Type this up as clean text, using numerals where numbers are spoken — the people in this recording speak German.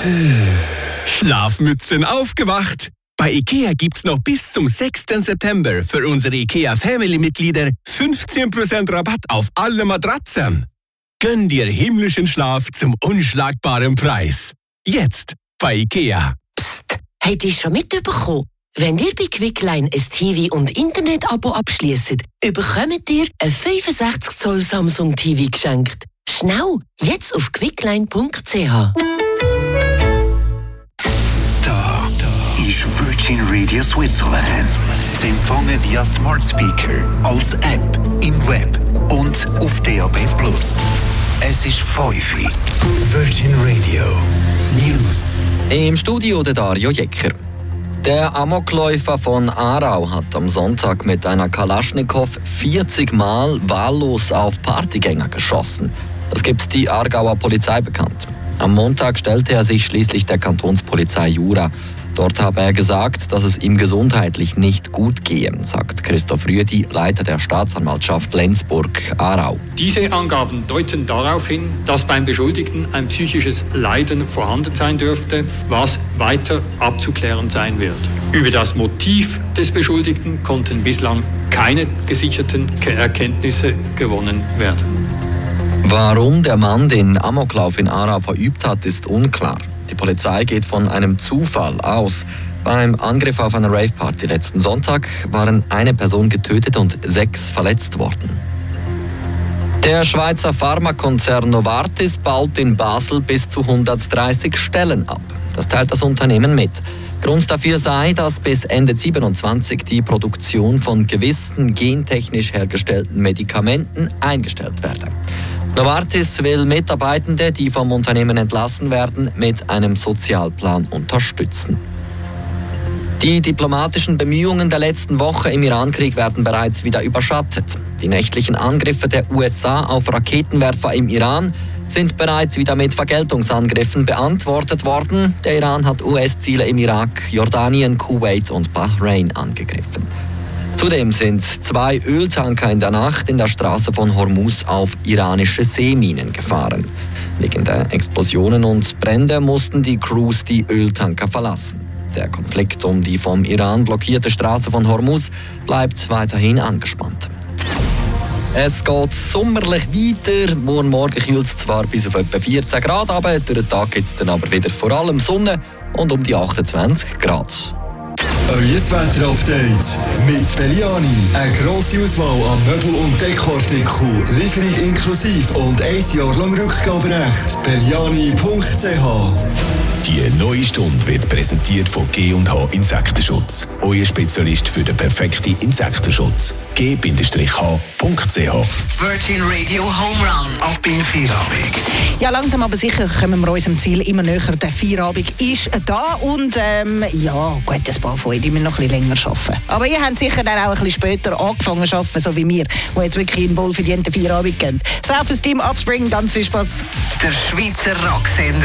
Schlafmützen aufgewacht! Bei IKEA gibt's noch bis zum 6. September für unsere IKEA Family-Mitglieder 15% Rabatt auf alle Matratzen. Gönn dir himmlischen Schlaf zum unschlagbaren Preis. Jetzt bei IKEA. Psst, habt ihr schon mitbekommen? Wenn ihr bei Quickline ein TV- und Internet-Abo abschliesst, bekommt ihr ein 65 Zoll Samsung TV geschenkt. Schnell, jetzt auf quickline.ch. Da ist Virgin Radio Switzerland. Sie empfangen via Smart Speaker, als App, im Web und auf DAB+. Es ist 5 Uhr. Virgin Radio News. Im Studio der Dario Jecker. Der Amokläufer von Aarau hat am Sonntag mit einer Kalaschnikow 40 Mal wahllos auf Partygänger geschossen. Das gibt die Aargauer Polizei bekannt. Am Montag stellte er sich schließlich der Kantonspolizei Jura. Dort habe er gesagt, dass es ihm gesundheitlich nicht gut gehe, sagt Christoph Rüedi, Leiter der Staatsanwaltschaft Lenzburg-Aarau. Diese Angaben deuten darauf hin, dass beim Beschuldigten ein psychisches Leiden vorhanden sein dürfte, was weiter abzuklären sein wird. Über das Motiv des Beschuldigten konnten bislang keine gesicherten Erkenntnisse gewonnen werden. Warum der Mann den Amoklauf in Aarau verübt hat, ist unklar. Die Polizei geht von einem Zufall aus. Beim Angriff auf einer Rave-Party letzten Sonntag waren eine Person getötet und 6 verletzt worden. Der Schweizer Pharmakonzern Novartis baut in Basel bis zu 130 Stellen ab. Das teilt das Unternehmen mit. Grund dafür sei, dass bis Ende 2027 die Produktion von gewissen gentechnisch hergestellten Medikamenten eingestellt werde. Novartis will Mitarbeitende, die vom Unternehmen entlassen werden, mit einem Sozialplan unterstützen. Die diplomatischen Bemühungen der letzten Woche im Irankrieg werden bereits wieder überschattet. Die nächtlichen Angriffe der USA auf Raketenwerfer im Iran sind bereits wieder mit Vergeltungsangriffen beantwortet worden. Der Iran hat US-Ziele im Irak, Jordanien, Kuwait und Bahrain angegriffen. Zudem sind 2 Öltanker in der Nacht in der Straße von Hormuz auf iranische Seeminen gefahren. Wegen der Explosionen und Brände mussten die Crews die Öltanker verlassen. Der Konflikt um die vom Iran blockierte Straße von Hormuz bleibt weiterhin angespannt. Es geht sommerlich weiter. Morgen kühlt es zwar bis auf etwa 14 Grad, aber durch den Tag gibt es dann aber wieder vor allem Sonne und um die 28 Grad. Euer Wetter-Update mit Belliani. Eine grosse Auswahl an Möbel- und Dekoartikeln. Lieferung inklusive und 1 Jahr lang Rückgaberecht. Belliani.ch. Die neue Stunde wird präsentiert von G&H Insektenschutz. Euer Spezialist für den perfekten Insektenschutz. G-H.ch. Virgin Radio Home Run. Ab in Feierabend. Ja, langsam aber sicher kommen wir unserem Ziel immer näher. Der Feierabend ist da und ja, gut, ein paar von euch müssen noch ein bisschen länger arbeiten. Aber ihr habt sicher dann auch ein bisschen später angefangen zu arbeiten, so wie wir, die jetzt wirklich einen wohlverdienten Feierabend gehen. Self-Esteem, Offspring, ganz viel Spaß. Der Schweizer Rocksender